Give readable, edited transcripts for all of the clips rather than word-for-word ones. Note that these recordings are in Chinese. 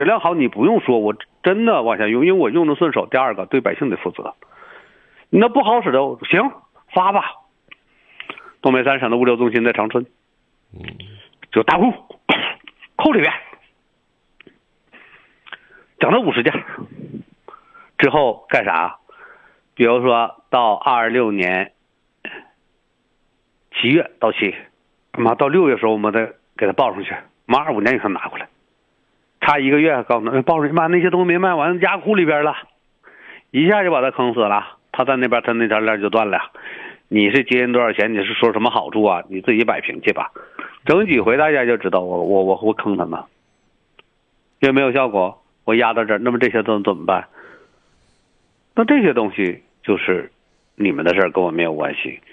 质量好，你不用说，我真的往下用，因为我用的顺手。第二个，对百姓得负责。你那不好使的，行，发吧。东北三省的物流中心在长春，就大库扣里边，整了50件。之后干啥？比如说到26年7月到期，到6月的时候我们再给他报上去，我们25年以后拿回来。差1个月告诉他报上去，那些东西没卖完压库里边了，一下就把他坑死了。他在那边他那条链就断了。你是接人多少钱？你是说什么好处啊？你自己摆平去吧。整几回大家就知道我坑他们，因为没有效果，我压到这儿。那么这些都怎么办？那这些东西就是你们的事儿，跟我没有关系。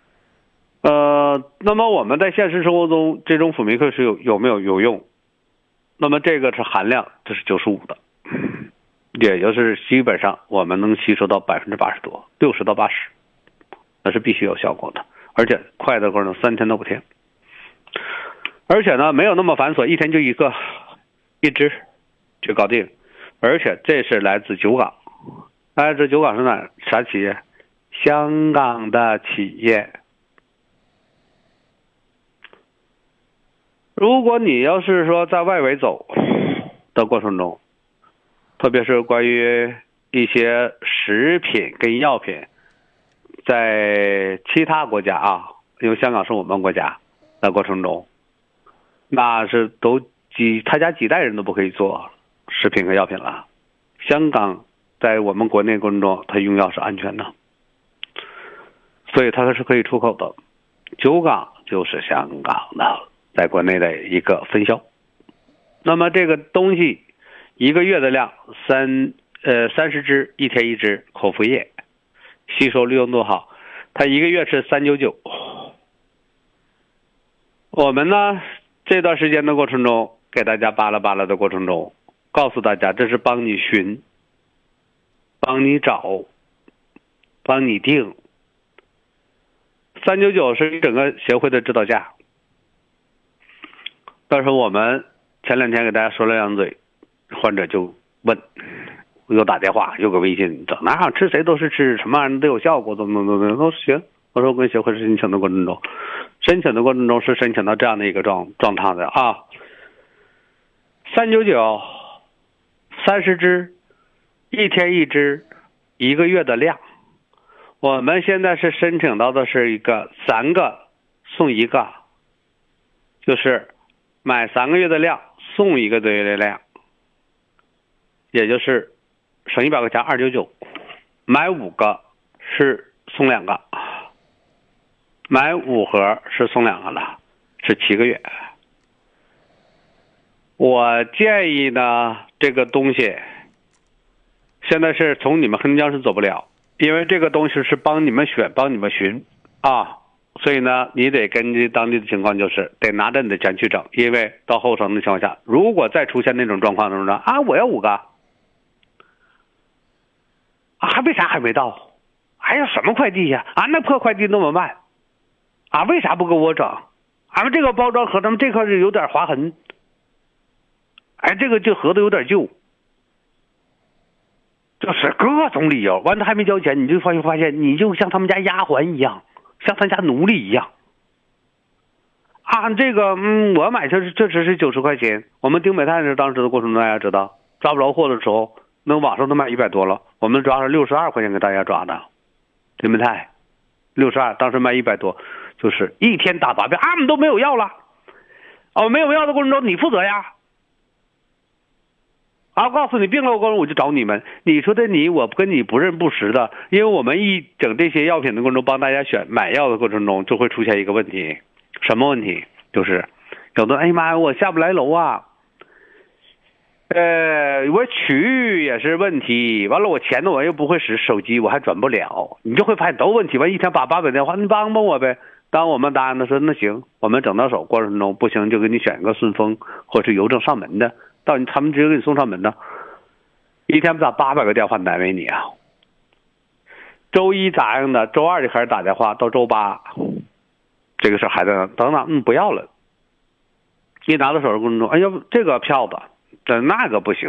那么我们在现实生活中这种辅酶课是有没有用？那么这个是含量，这是95的，也就是基本上我们能吸收到80%多，60到80%，那是必须有效果的，而且快的过程3天到5天，而且呢没有那么繁琐，一天就一支就搞定，而且这是来自九港，这九港是啥企业？香港的企业。如果你要是说在外围走的过程中，特别是关于一些食品跟药品，在其他国家啊，因为香港是我们国家的过程中，那是他家几代人都不可以做食品和药品了。香港在我们国内过程中，它用药是安全的，所以它是可以出口的。九港就是香港的在国内的一个分销。那么这个东西1个月的量30支，1天1支，口服液，吸收利用度好，它1个月是399。我们呢这段时间的过程中，给大家扒拉扒拉的过程中，告诉大家这是帮你寻，帮你找，帮你定。399是一整个协会的指导价。但是我们前2天给大家说了2嘴，患者就问，又打电话又给微信，整那吃谁都是吃，什么玩意儿都有效果，怎么都行。我说我跟协会申请的过程中是申请到这样的一个状态的啊。399 30支，1天1支，1个月的量。我们现在是申请到的是一个3个送1个，就是买3个月的量送1个多月的量，也就是省100块钱299，买5个是送2个，买5盒是送2个了，是7个月。我建议呢，这个东西现在是从你们黑龙江是走不了，因为这个东西是帮你们选，帮你们寻啊。所以呢，你得根据当地的情况，就是得拿着你的钱去整，因为到后程的情况下，如果再出现那种状况的时候我要5个为啥还没到？还有什么快递呀？那破快递那么慢为啥不给我整？俺们这个包装盒，咱们这块是有点划痕，这个就盒子有点旧，就是各种理由。完了还没交钱，你就发现你就像他们家丫鬟一样，像他家奴隶一样这个我买这只是90块钱。我们丁美泰是当时的过程中，大家知道抓不着货的时候，那网上都卖100多了，我们抓是62块钱给大家抓的。丁美泰62，当时卖100多，就是1天打8遍，我们都没有药了没有药的过程中你负责呀我告诉你病了，我就找你们。你说的我跟你不认不识的，因为我们一整这些药品的过程中，帮大家选买药的过程中，就会出现一个问题。什么问题？就是有的妈呀，我下不来楼我取也是问题，完了我钱呢我又不会使手机，我还转不了，你就会发现都问题。完一天打800电话，你帮帮我呗。当我们答应的说那行，我们整到手过程中不行，就给你选一个顺丰或者邮政上门的，他们直接给你送上门的。一天打800个电话难为你周一答应的，周2就开始打电话，到周8这个事还在等不要了。一拿到手的过程中，这个票子这那个不行。